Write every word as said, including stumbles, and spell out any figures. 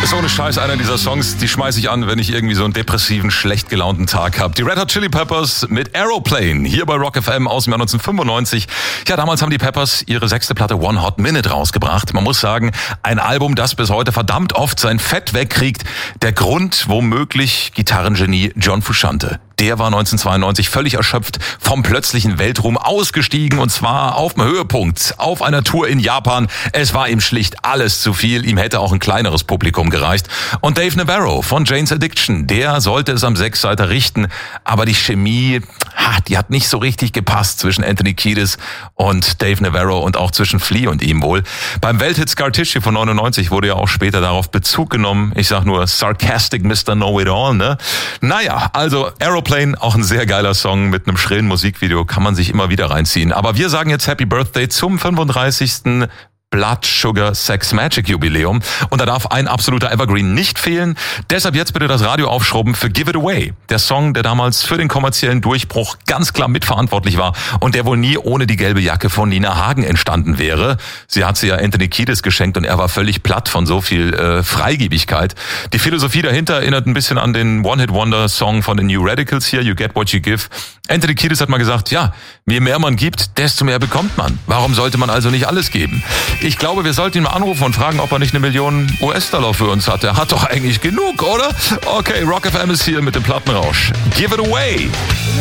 Ist ohne Scheiß einer dieser Songs, die schmeiße ich an, wenn ich irgendwie so einen depressiven, schlecht gelaunten Tag habe. Die Red Hot Chili Peppers mit Aeroplane, hier bei Rock F M aus dem Jahr neunzehnhundertfünfundneunzig. Ja, damals haben die Peppers ihre sechste Platte One Hot Minute rausgebracht. Man muss sagen, ein Album, das bis heute verdammt oft sein Fett wegkriegt. Der Grund, womöglich Gitarrengenie John Frusciante. Der war neunzehnhundertzweiundneunzig völlig erschöpft vom plötzlichen Weltruhm ausgestiegen, und zwar auf dem Höhepunkt, auf einer Tour in Japan. Es war ihm schlicht alles zu viel, ihm hätte auch ein kleineres Publikum gereicht. Und Dave Navarro von Jane's Addiction, der sollte es am Sechsseiter richten, aber die Chemie, die hat nicht so richtig gepasst zwischen Anthony Kiedis und Dave Navarro und auch zwischen Flea und ihm wohl. Beim Welthit Scar Tissue von neunundneunzig wurde ja auch später darauf Bezug genommen. Ich sag nur Sarcastic Mister Know-It-All, ne? Naja, also Aeroplane, auch ein sehr geiler Song mit einem schrillen Musikvideo, kann man sich immer wieder reinziehen. Aber wir sagen jetzt Happy Birthday zum fünfunddreißigsten Blood Sugar Sex Magik Jubiläum. Und da darf ein absoluter Evergreen nicht fehlen. Deshalb jetzt bitte das Radio aufschrubben für Give It Away. Der Song, der damals für den kommerziellen Durchbruch ganz klar mitverantwortlich war und der wohl nie ohne die gelbe Jacke von Nina Hagen entstanden wäre. Sie hat sie ja Anthony Kiedis geschenkt und er war völlig platt von so viel äh, Freigebigkeit. Die Philosophie dahinter erinnert ein bisschen an den One-Hit-Wonder-Song von den New Radicals hier, You Get What You Give. Anthony Kiedis hat mal gesagt, ja, je mehr man gibt, desto mehr bekommt man. Warum sollte man also nicht alles geben? Ich glaube, wir sollten ihn mal anrufen und fragen, ob er nicht eine Million U S-Dollar für uns hat. Er hat doch eigentlich genug, oder? Okay, Rock F M ist hier mit dem Plattenrausch. Give it away!